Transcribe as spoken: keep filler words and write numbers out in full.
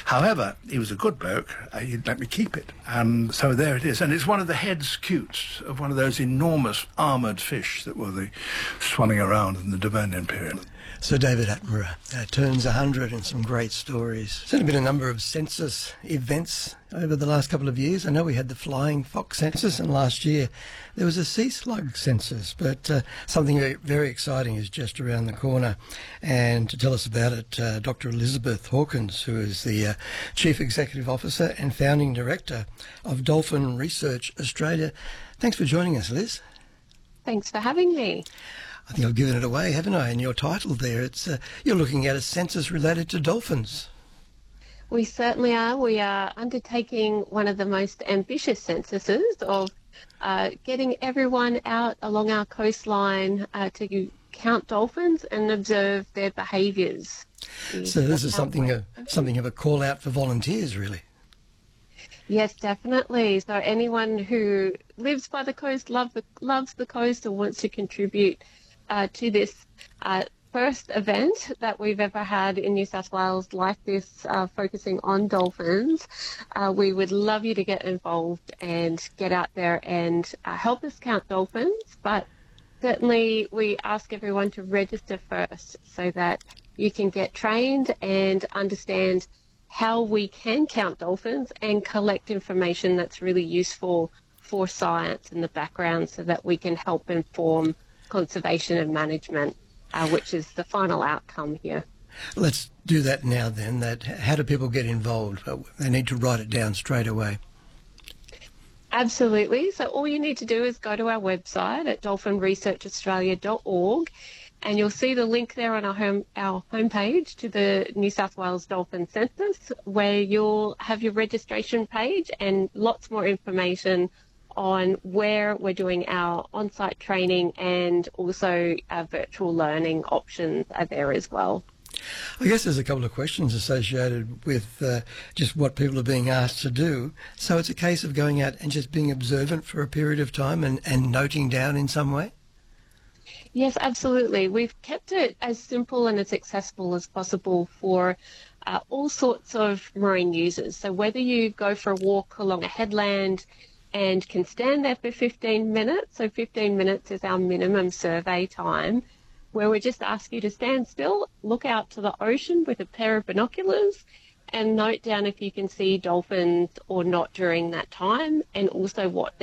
However, he was a good bloke. Uh, he'd let me keep it. And so there it is. And it's one of the head scutes of one of those enormous armoured fish that were the swanning around in the Devonian period. Sir David Attenborough uh, turns one hundred and some great stories. There's only been a number of census events over the last couple of years. I know we had the flying fox census, and last year there was a sea slug census, but uh, something very, very exciting is just around the corner. And to tell us about it, uh, Doctor Elizabeth Hawkins, who is the uh, Chief Executive Officer and Founding Director of Dolphin Research Australia. Thanks for joining us, Liz. Thanks for having me. I think I've given it away, haven't I, in your title there. It's uh, you're looking at a census related to dolphins. We certainly are. We are undertaking one of the most ambitious censuses of uh, getting everyone out along our coastline uh, to count dolphins and observe their behaviours. So this is something of, something of a call out for volunteers, really. Yes, definitely. So anyone who lives by the coast, love the, loves the coast, or wants to contribute uh, to this uh, first event that we've ever had in New South Wales like this, uh, focusing on dolphins, uh, we would love you to get involved and get out there and uh, help us count dolphins. But certainly we ask everyone to register first so that you can get trained and understand how we can count dolphins and collect information that's really useful for science in the background so that we can help inform conservation and management, uh, which is the final outcome here. Let's do that now then. That how do people get involved? They need to write it down straight away. Absolutely. So all you need to do is go to our website at dolphin research australia dot org, and you'll see the link there on our home our homepage to the New South Wales Dolphin Census, where you'll have your registration page and lots more information on where we're doing our on-site training, and also our virtual learning options are there as well. I guess there's a couple of questions associated with uh, just what people are being asked to do. So it's a case of going out and just being observant for a period of time and, and noting down in some way? Yes, absolutely. We've kept it as simple and as accessible as possible for uh, all sorts of marine users. So whether you go for a walk along a headland and can stand there for fifteen minutes, so fifteen minutes is our minimum survey time, where we just ask you to stand still, look out to the ocean with a pair of binoculars, and note down if you can see dolphins or not during that time, and also what they're